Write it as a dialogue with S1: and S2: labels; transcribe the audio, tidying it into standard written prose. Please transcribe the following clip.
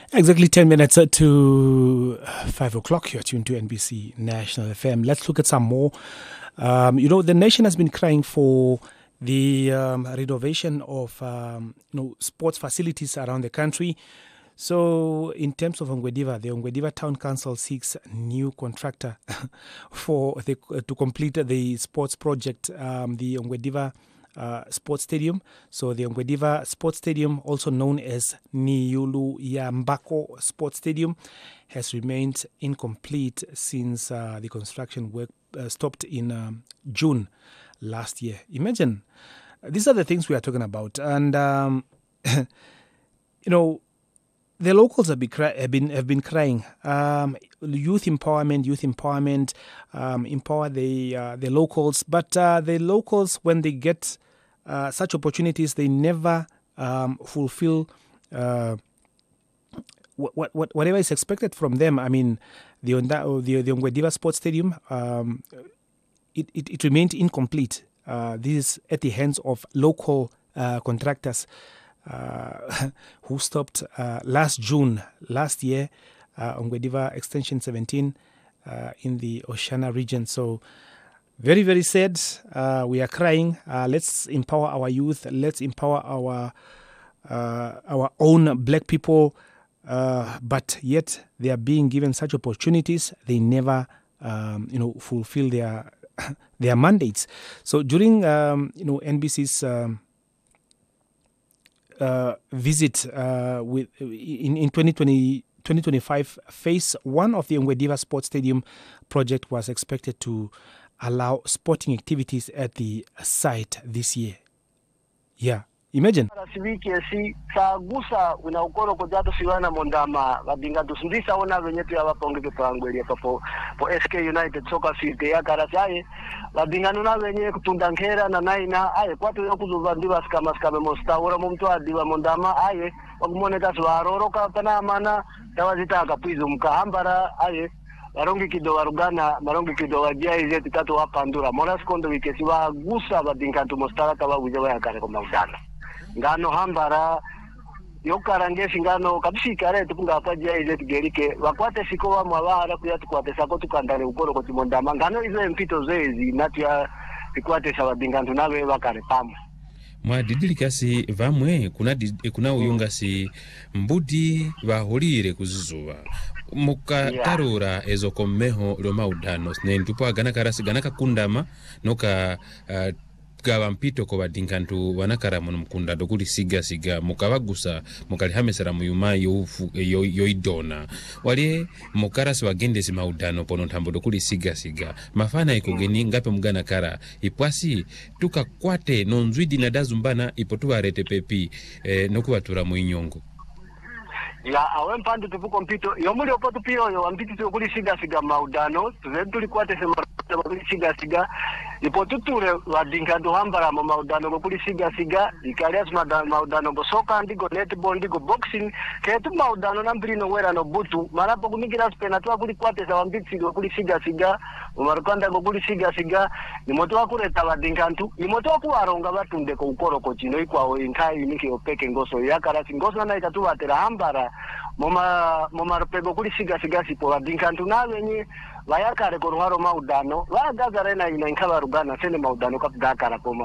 S1: Exactly 10 minutes to 5 o'clock. You're tuned to NBC National FM. Let's look at some more. The nation has been crying for the renovation of sports facilities around the country. So in terms of Ongwediva, the Ongwediva Town Council seeks a new contractor to complete the sports project, the Ongwediva Sports Stadium. So the Ongwediva Sports Stadium, also known as Niulu Yambako Sports Stadium, has remained incomplete since the construction work stopped in June last year. Imagine, these are the things we are talking about. And, the locals have been crying. Youth empowerment, empower the locals. But the locals, when they get such opportunities, they never fulfill whatever is expected from them. I mean, the Ongwediva Sports Stadium, it remained incomplete. This is at the hands of local contractors who stopped last June last year, Ongwediva Extension 17 in the Oshana region. So very, very sad. We are crying. Let's empower our youth. Let's empower our own black people. But yet they are being given such opportunities. They never, fulfill their mandates. So during, NBC's visit in 2025, phase 1 of the Ongwediva Sports Stadium project was expected to allow sporting activities at the site this year. Yeah, imagine.
S2: SK United Soccer Field ya Karasai badingano na wenye kutundankera na naina aye kwatu yokuzuvandiwa skama mostaura mumtu adiwa mondama aye wakumoneka swaroro kana mana tawazitaka pwizo mkahambara aye marongi kido warugana marongi kido wajia izeti tatu wapandura moras kondo wikesi wagusa badinkantu mostara tawa ujewa ya kare komaudana ngano hambara yokarangeshi ngano kabishikare tukunga pajia izeti gerike wakwate siko wa mwawara kuya tukwate sako tukandale ukoro koti mondama ngano izo mpito zezi natu ya tukwate sabadinkantu nawe wakare pamu
S3: mwadidikasi vamwe kuna uyungasi mbudi bahulire kuzizuba mukatarura ezo kommeho lomaudano nentupo agana karasi ganaka kundama noka gaba mpito ko badinkantu wanakara mu mukunda dokuli siga mukabagusa mukalihamesera muyuma yoidona wali mukarasi wagendesi maudano pono ntambo dokuli siga mafana ikogeni ngape mugana kara ipwasi tukakwate nonzwidi na dazumbana ipotuwarete pepi nokubatura mu inyongo
S2: ya awe mpando tupuko mpito yomuli opotu piyo yo wampiti tukuli siga maudano tuzentuli kwate sema kuli siga ipotuture wadinkantu hambara mu maudano kuli siga ikalias maudano bosoka ndigo netball ndigo boxing ketu maudano nambirino wera no butu marapo kumigira spena tu kuli kwate za wampiti kuli siga umarukanda kuli siga ni moto wakureta wadinkantu ni moto wakuwaronga batunde ko ukoro ko chino ikwawo inkai uniki opeke ngoso yakara singoso na ikatu watera hambara moma rupego kuli siga sipo wadinkantu na wenye vayakare ko ruharo maudano vagazarena ina inkaba rugana sene maudano kapgakara koma